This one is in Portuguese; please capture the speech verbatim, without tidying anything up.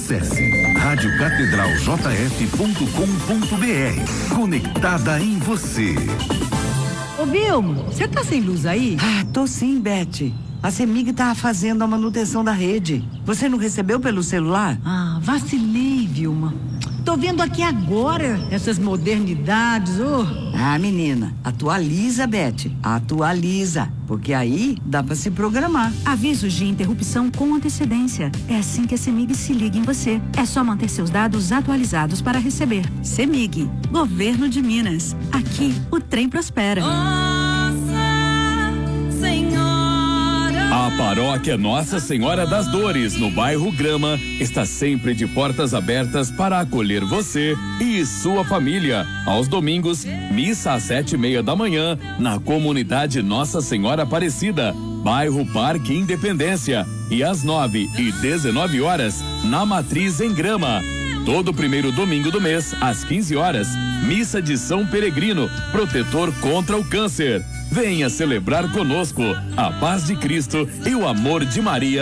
Acesse rádio catedral j f ponto com ponto b r. Conectada em você. Ô, Vilma, você tá sem luz aí? Ah, tô sim, Beth. A CEMIG tá fazendo a manutenção da rede. Você não recebeu pelo celular? Ah, vacilei, Vilma. Tô vendo aqui agora essas modernidades, ô. Ah, menina, atualiza, Beth. Atualiza, porque aí dá pra se programar. Avisos de interrupção com antecedência. É assim que a CEMIG se liga em você. É só manter seus dados atualizados para receber. CEMIG, Governo de Minas. Aqui, o trem prospera. A paróquia Nossa Senhora das Dores, no bairro Grama, está sempre de portas abertas para acolher você e sua família. Aos domingos, missa às sete e meia da manhã, na comunidade Nossa Senhora Aparecida, bairro Parque Independência, e às nove e dezenove horas, na Matriz em Grama. Todo primeiro domingo do mês, às quinze horas, missa de São Peregrino, protetor contra o câncer. Venha celebrar conosco a paz de Cristo e o amor de Maria